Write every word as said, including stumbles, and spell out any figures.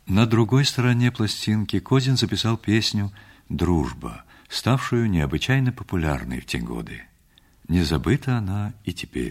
На другой стороне пластинки Козин записал песню «Дружба», ставшую необычайно популярной в те годы. Не забыта она и теперь.